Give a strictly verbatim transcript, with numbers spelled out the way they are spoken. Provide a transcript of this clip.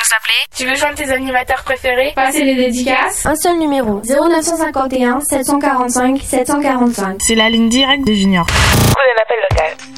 s'appeler? Tu veux joindre tes animateurs préférés? Passer les dédicaces? Un seul numéro, zéro neuf cent cinquante et un sept cent quarante-cinq sept cent quarante-cinq. C'est la ligne directe des juniors. Prenez un appel local.